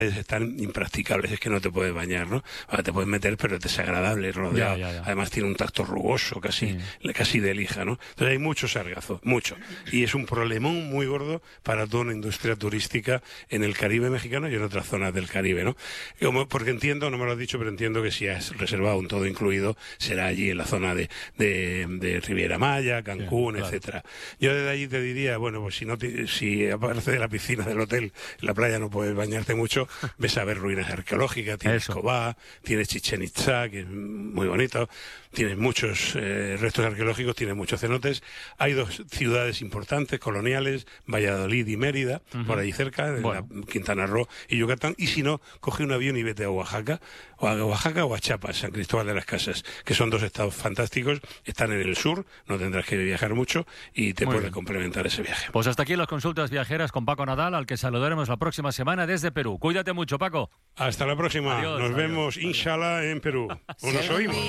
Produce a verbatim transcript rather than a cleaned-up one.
están impracticables, es que no te puedes bañar, ¿no? Ahora te puedes meter, pero es desagradable, rodeado. Ya, ya, ya. Además tiene un tacto rugoso, casi, sí. casi de lija, ¿no? Entonces hay mucho sargazo, mucho. Y es un problemón muy gordo para toda una industria turística en el Caribe mexicano y en otras zonas del Caribe, ¿no? Como, porque entiendo, no me lo has dicho, pero entiendo que si has reservado un todo incluido, será allí en la zona de, de, de Riviera Maya, Cancún, sí, claro. etcétera. Yo desde allí te diría, bueno, pues si no te, si aparte de la piscina del hotel, en la playa no puedes bañarte mucho, ves a ver ruinas arqueológicas, tienes Cobá, tienes Chichén Itzá, que es muy bonito, tienes muchos eh, restos arqueológicos, tienes muchos cenotes. Hay dos ciudades importantes, coloniales, Valladolid y Mérida, uh-huh. por ahí cerca, de bueno. la Quintana Roo y Yucatán, y si no, coge un avión y vete a Oaxaca, o a Oaxaca o a Chiapas, San Cristóbal de las Casas, que son dos estados fantásticos, están en el sur, no tendrás que viajar mucho y te muy puede bien. complementar ese viaje. Pues hasta aquí las consultas viajeras con Paco Nadal, al que saludaremos la próxima semana desde Perú. Cuídate mucho, Paco. Hasta la próxima. Adiós, Nos adiós, vemos, adiós. Inshallah, en Perú. ¿O nos oímos?